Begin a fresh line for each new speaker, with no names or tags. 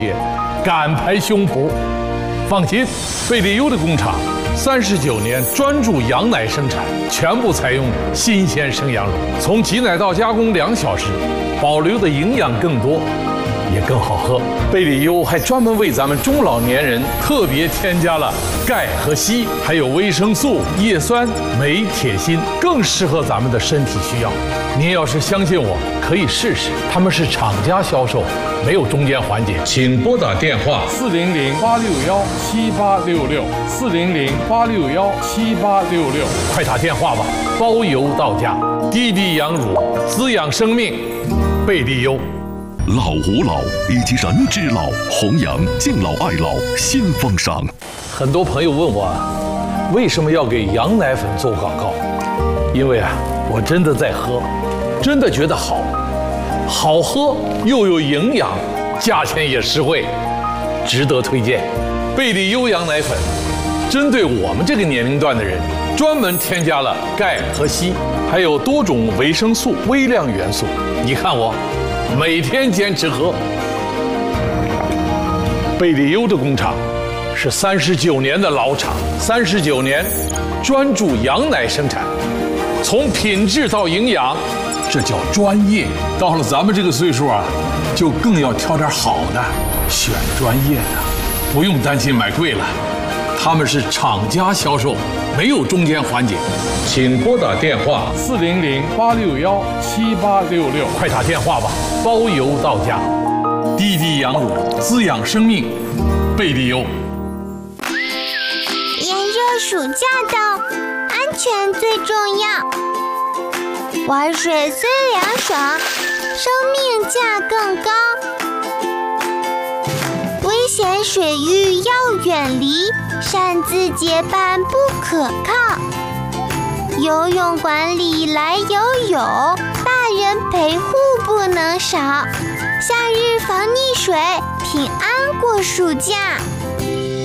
敢拍胸脯。放心，贝利优的工厂39年专注羊奶生产，全部采用新鲜生羊乳，从挤奶到加工2小时，保留的营养更多，也更好喝。贝利优还专门为咱们中老年人特别添加了钙和硒，还有维生素、叶酸、镁、铁、锌，更适合咱们的身体需要。您要是相信我，可以试试，他们是厂家销售，没有中间环节。请拨打电话400-861-7866，400-861-7866，快打电话吧，包邮到家。滴滴羊乳，滋养生命，贝利优。
老吾老以及人之老，弘扬敬老爱老新风尚。
很多朋友问我，为什么要给羊奶粉做广告？因为我真的在喝，真的觉得好喝又有营养，价钱也实惠，值得推荐。贝利优羊奶粉针对我们这个年龄段的人，专门添加了钙和硒，还有多种维生素、微量元素。你看我每天坚持喝。贝利优的工厂是39年的老厂，39年专注羊奶生产，从品质到营养，这叫专业。到了咱们这个岁数就更要挑点好的，选专业的，不用担心买贵了。他们是厂家销售，没有中间环节。请拨打电话400-861-7866，快打电话吧，包邮到家。滴滴羊乳，滋养生命，贝利优。
炎热暑假到，安全最重要。玩水虽凉爽，生命价更高。危险水域要远离，擅自结伴不可靠。游泳馆里来游泳，大人陪护不能少。夏日防溺水，平安过暑假。